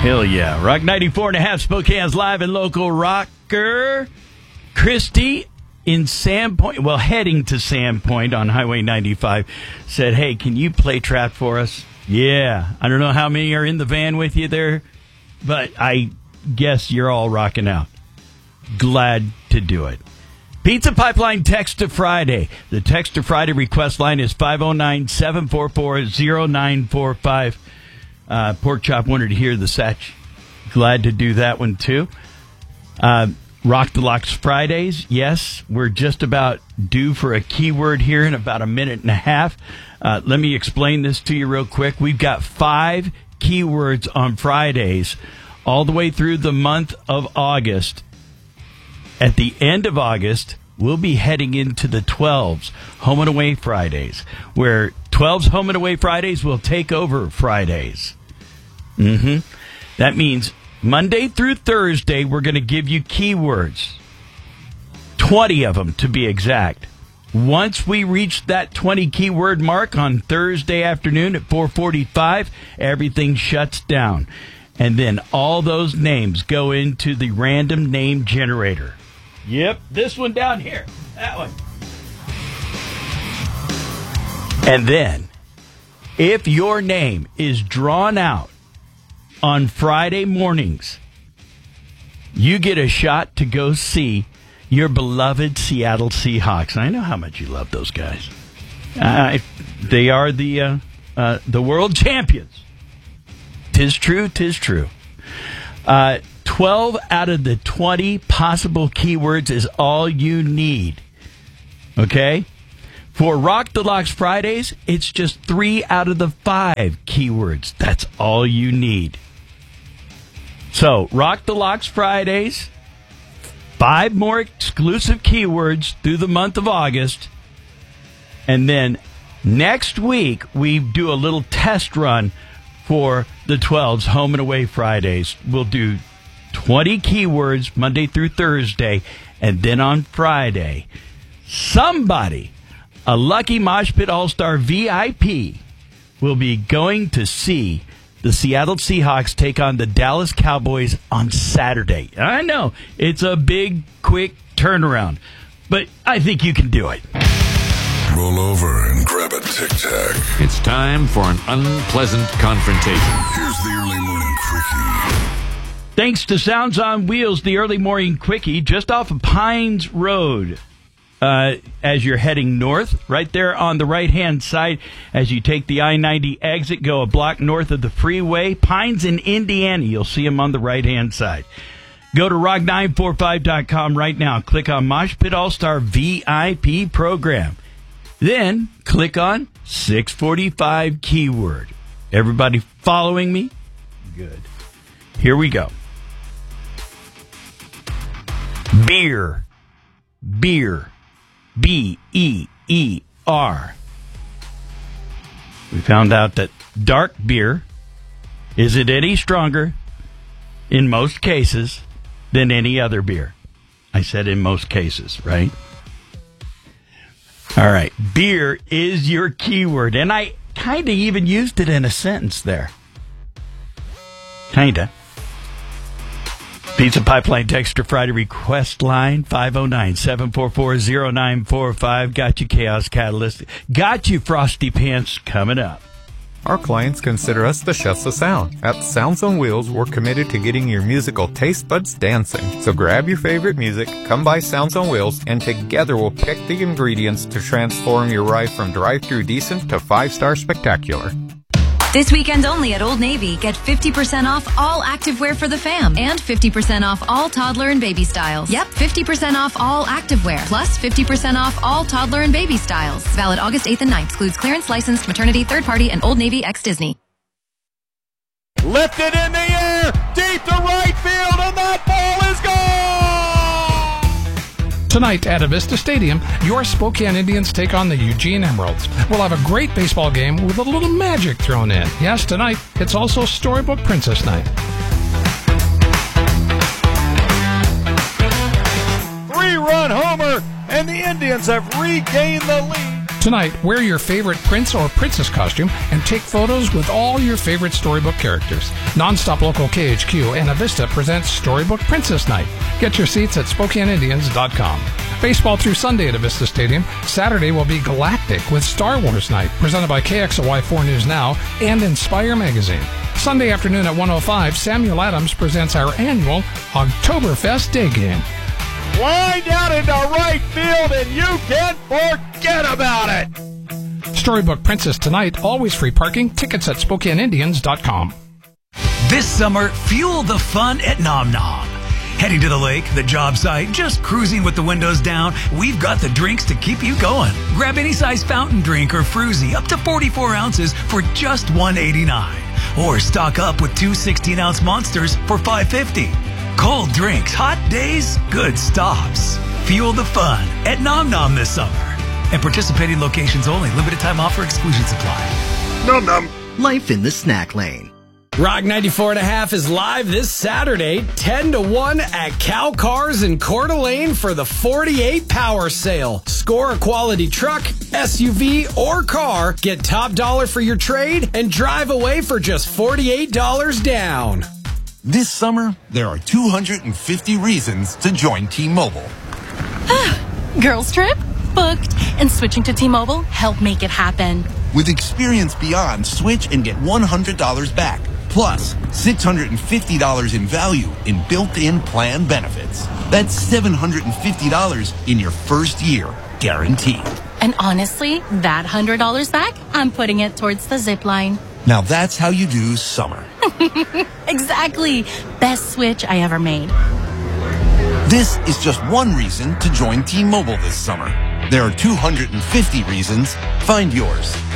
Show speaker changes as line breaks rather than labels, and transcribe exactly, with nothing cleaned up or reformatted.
Hell yeah. Rock ninety-four and a half, Spokane's live and local rocker. Christy in Sandpoint, well, heading to Sandpoint on Highway ninety-five, said, hey, can you play Trap for us? Yeah. I don't know how many are in the van with you there, but I guess you're all rocking out. Glad to do it. Pizza Pipeline text to Friday. The text to Friday request line is five oh nine, seven four four, oh nine four five. Uh, Pork Chop wanted to hear the Satch. Glad to do that one, too. Uh, Rock the Locks Fridays. Yes, we're just about due for a keyword here in about a minute and a half. Uh, let me explain this to you real quick. We've got five keywords on Fridays all the way through the month of August. At the end of August, we'll be heading into the twelves, Home and Away Fridays, where twelves Home and Away Fridays will take over Fridays. Mm-hmm. That means Monday through Thursday, we're going to give you keywords. twenty of them, to be exact. Once we reach that twenty keyword mark on Thursday afternoon at four forty-five, everything shuts down. And then all those names go into the random name generator. Yep, this one down here. That one. And then, if your name is drawn out on Friday mornings, you get a shot to go see your beloved Seattle Seahawks. I know how much you love those guys. Uh, they are the uh, uh, the world champions. Tis true, tis true. Uh, twelve out of the twenty possible keywords is all you need. Okay? For Rock the Locks Fridays, it's just three out of the five keywords. That's all you need. So, Rock the Locks Fridays, five more exclusive keywords through the month of August. And then next week, we do a little test run for the twelves Home and Away Fridays. We'll do twenty keywords Monday through Thursday. And then on Friday, somebody, a lucky Mosh Pit All-Star V I P, will be going to see the Seattle Seahawks take on the Dallas Cowboys on Saturday. I know, it's a big, quick turnaround, but I think you can do it.
Roll over and grab a Tic Tac.
It's time for an unpleasant confrontation.
Here's the Early Morning Quickie.
Thanks to Sounds on Wheels, the Early Morning Quickie, just off of Pines Road. Uh, as you're heading north, right there on the right-hand side, as you take the I ninety exit, go a block north of the freeway, Pines in Indiana. You'll see them on the right-hand side. Go to rock nine four five dot com right now. Click on Mosh Pit All-Star V I P program. Then click on six forty-five keyword. Everybody following me? Good. Here we go. Beer. Beer. B E E R. We found out that dark beer isn't any stronger, in most cases, than any other beer. I said in most cases, right? All right. Beer is your keyword. And I kind of even used it in a sentence there. Kind of. Pizza Pipeline Texture Friday request line, five oh nine, seven four four, oh nine four five. Got you, Chaos Catalyst. Got you, Frosty Pants, coming up.
Our clients consider us the chefs of sound. At Sounds on Wheels, we're committed to getting your musical taste buds dancing. So grab your favorite music, come by Sounds on Wheels, and together we'll pick the ingredients to transform your ride from drive-through decent to five-star spectacular.
This weekend only at Old Navy, get fifty percent off all activewear for the fam and fifty percent off all toddler and baby styles. Yep, fifty percent off all activewear plus fifty percent off all toddler and baby styles. Valid August eighth and ninth. Excludes clearance, licensed, maternity, third party, and Old Navy x Disney.
Lifted in the air, deep to right field, and that ball is gone!
Tonight at Avista Stadium, your Spokane Indians take on the Eugene Emeralds. We'll have a great baseball game with a little magic thrown in. Yes, tonight, it's also Storybook Princess Night.
Three-run homer, and the Indians have regained the lead.
Tonight, wear your favorite prince or princess costume and take photos with all your favorite Storybook characters. Nonstop Local K H Q and Avista presents Storybook Princess Night. Get your seats at Spokane Indians dot com. Baseball through Sunday at Avista Stadium. Saturday will be Galactic with Star Wars Night, presented by K X L Y four News Now and Inspire Magazine. Sunday afternoon at one oh five, Samuel Adams presents our annual Oktoberfest Day Game.
Line down into right field, and you can't forget about it.
Storybook Princess tonight, always free parking. Tickets at Spokane Indians dot com.
This summer, fuel the fun at Nom Nom. Heading to the lake, the job site, just cruising with the windows down, we've got the drinks to keep you going. Grab any size fountain drink or fruzy up to forty-four ounces for just one eighty-nine. Or stock up with two sixteen-ounce monsters for five fifty. Cold drinks, hot days, good stops. Fuel the fun at Nom Nom this summer. And participating locations only. Limited time offer, exclusions apply.
Nom Nom.
Life in the snack lane.
Rock ninety-four and a half is live this Saturday, ten to one at Cow Cars in Coeur d'Alene for the forty-eight Power Sale. Score a quality truck, S U V, or car, get top dollar for your trade, and drive away for just forty-eight dollars down.
This summer, there are two hundred fifty reasons to join T-Mobile.
Girls trip? Booked. And switching to T-Mobile helped make it happen.
With Experience Beyond, switch and get one hundred dollars back. Plus, six hundred fifty dollars in value in built-in plan benefits. That's seven hundred fifty dollars in your first year, guaranteed.
And honestly, that one hundred dollars back, I'm putting it towards the zip line.
Now that's how you do summer.
Exactly. Best switch I ever made.
This is just one reason to join T-Mobile this summer. There are two hundred fifty reasons. Find yours.